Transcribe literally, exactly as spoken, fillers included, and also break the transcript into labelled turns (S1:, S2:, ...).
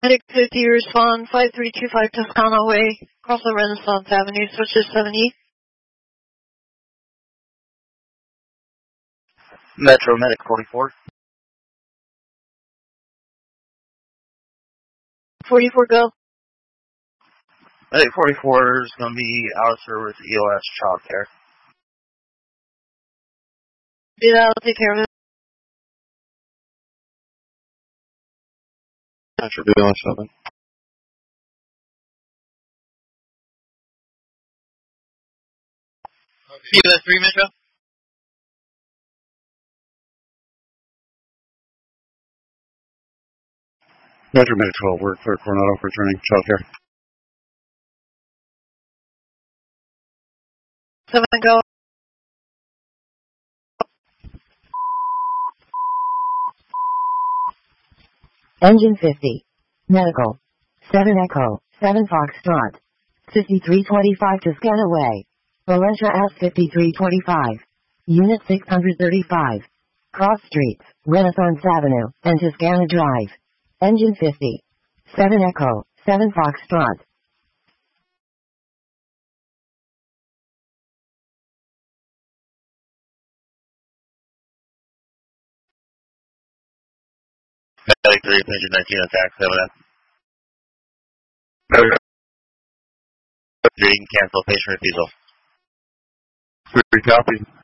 S1: Medic fifty, respond five three two five Toscana Way, across the Renaissance Avenue, switches seventy.
S2: Metro Medic forty-four.
S1: forty-four, go.
S2: Medic forty-four is going to be out of service E O S childcare.
S1: Get out, take care of it.
S3: Metro B L S seven.
S2: U S three, Metro.
S3: Metro Medic twelve, we're clear Coronado for returning childcare.
S1: seven, go.
S4: Engine fifty. Medical. seven Echo. seven Foxtrot. fifty-three twenty-five Toscana Way. Valencia S fifty-three twenty-five. Unit six thirty-five. Cross Streets, Renaissance Avenue, and Toscana Drive. Engine fifty. seven Echo. seven Foxtrot.
S2: Medic three, Engine nineteen, attack seven F. You can cancel patient refusal.
S3: Three copy.